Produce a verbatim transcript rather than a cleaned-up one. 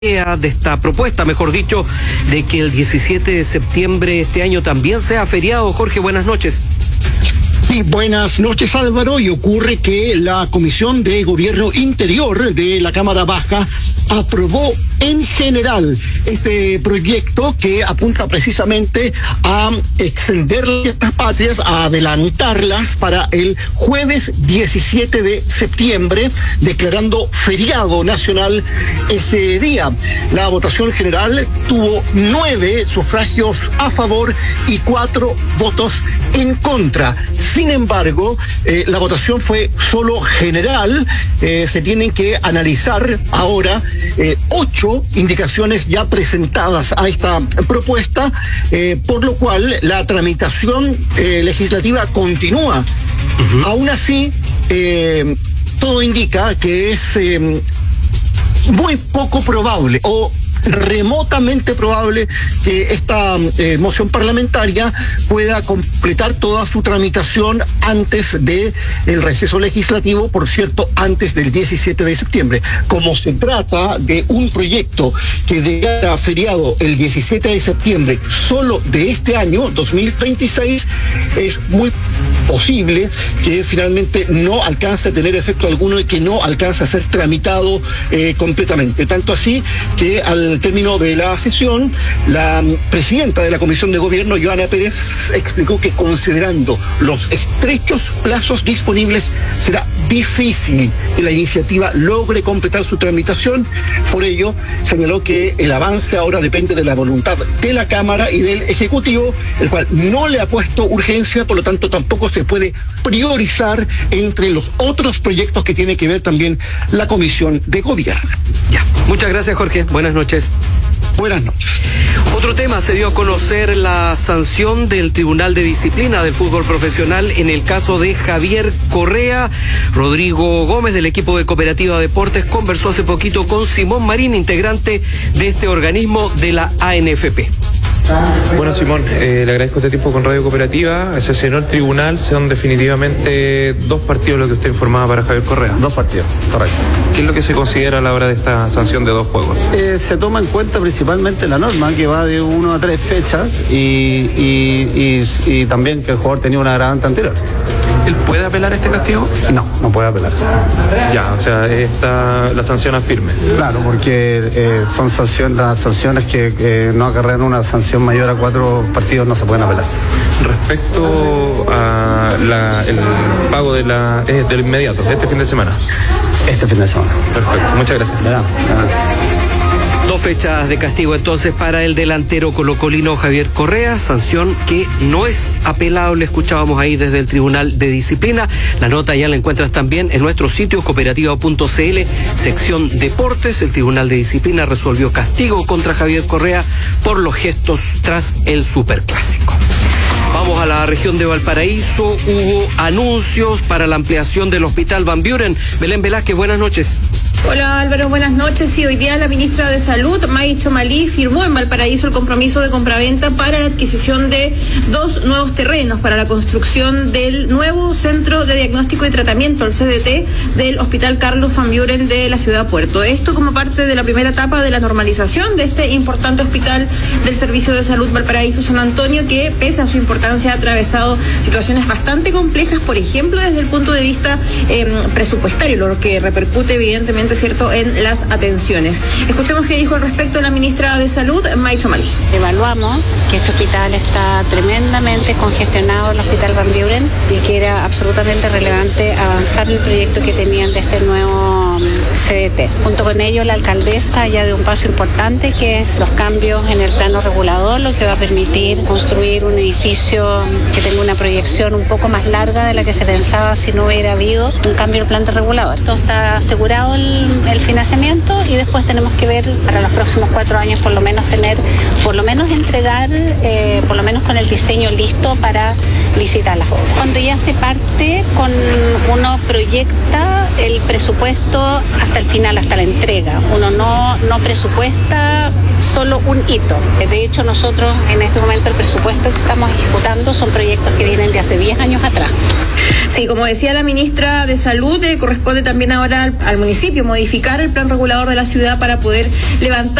de esta propuesta, mejor dicho, de que el diecisiete de septiembre de este año también sea feriado. Jorge, buenas noches. Sí, buenas noches, Álvaro. Y ocurre que la Comisión de Gobierno Interior de la Cámara Baja aprobó en general este proyecto que apunta precisamente a extender las fiestas patrias, a adelantarlas para el jueves diecisiete de septiembre, declarando feriado nacional ese día. La votación general tuvo nueve sufragios a favor y cuatro votos en contra. Sin embargo, eh, la votación fue solo general. Eh, se tienen que analizar ahora eh, ocho indicaciones ya presentadas a esta propuesta, eh, por lo cual la tramitación eh, legislativa continúa. Uh-huh. Aún así, eh, todo indica que es eh, muy poco probable o remotamente probable que esta eh, moción parlamentaria pueda completar toda su tramitación antes de el receso legislativo, por cierto, antes del diecisiete de septiembre. Como se trata de un proyecto que declara feriado el diecisiete de septiembre solo de este año, dos mil veintiséis, es muy posible que finalmente no alcance a tener efecto alguno y que no alcance a ser tramitado eh, completamente. Tanto así que al término de la sesión, la presidenta de la Comisión de Gobierno, Joana Pérez, explicó que considerando los estrechos plazos disponibles, será difícil que la iniciativa logre completar su tramitación. Por ello, señaló que el avance ahora depende de la voluntad de la Cámara y del Ejecutivo, el cual no le ha puesto urgencia, por lo tanto tampoco se puede priorizar entre los otros proyectos que tiene que ver también la Comisión de Gobierno. Ya. Muchas gracias, Jorge. Buenas noches. Buenas noches. Otro tema, se dio a conocer la sanción del Tribunal de Disciplina del Fútbol Profesional en el caso de Javier Correa. Rodrigo Gómez, del equipo de Cooperativa Deportes, conversó hace poquito con Simón Marín, integrante de este organismo de la A N F P. Bueno, Simón, eh, le agradezco este tiempo con Radio Cooperativa. Sesionó el tribunal, son definitivamente dos partidos lo que usted informaba para Javier Correa. Dos partidos, correcto. ¿Qué es lo que se considera a la hora de esta sanción de dos juegos? Eh, se toma en cuenta principalmente la norma, que va de uno a tres fechas, y, y, y, y también que el jugador tenía una agravante anterior. ¿Él puede apelar este castigo? No, no puede apelar. Ya, o sea, esta, la sanción es firme. Claro, porque eh, son sanciones, las sanciones que eh, no acarrean una sanción mayor a cuatro partidos no se pueden apelar. Respecto a la, el pago de la, eh, de lo inmediato, este fin de semana. Este fin de semana. Perfecto, muchas gracias. Ya, ya. Dos fechas de castigo entonces para el delantero colocolino Javier Correa, sanción que no es apelable, escuchábamos ahí desde el Tribunal de Disciplina. La nota ya la encuentras también en nuestro sitio cooperativa punto c l, sección Deportes. El Tribunal de Disciplina resolvió castigo contra Javier Correa por los gestos tras el Superclásico. Vamos a la región de Valparaíso. Hubo anuncios para la ampliación del Hospital Van Buren. Belén Velázquez, buenas noches. Hola Álvaro, buenas noches. Sí, hoy día la ministra de Salud, May Chomalí, firmó en Valparaíso el compromiso de compraventa para la adquisición de dos nuevos terrenos para la construcción del nuevo Centro de Diagnóstico y Tratamiento, el C D T, del Hospital Carlos Van Buren de la ciudad Puerto. Esto como parte de la primera etapa de la normalización de este importante hospital del Servicio de Salud Valparaíso San Antonio, que pese a su importancia ha atravesado situaciones bastante complejas, por ejemplo desde el punto de vista eh, presupuestario, lo que repercute evidentemente, cierto, en las atenciones. Escuchemos qué dijo al respecto la ministra de Salud, May Chomalí. Evaluamos que este hospital está tremendamente congestionado, el Hospital Van Buren, y que era absolutamente relevante avanzar el proyecto que tenían de este nuevo C D T. Junto con ello, la alcaldesa ya dio un paso importante, que es los cambios en el plano regulador, lo que va a permitir construir un edificio que tenga una proyección un poco más larga de la que se pensaba si no hubiera habido un cambio en el plano regulador. Esto está asegurado el el financiamiento, y después tenemos que ver para los próximos cuatro años por lo menos tener, por lo menos entregar, eh, por lo menos con el diseño listo para licitar las obras. Cuando ya se parte, con uno proyecta el presupuesto hasta el final, hasta la entrega. Uno no, no presupuesta significa solo un hito. De hecho, nosotros en este momento el presupuesto que estamos ejecutando son proyectos que vienen de hace diez años atrás. Sí, como decía la ministra de Salud, eh, corresponde también ahora al, al municipio modificar el plan regulador de la ciudad para poder levantar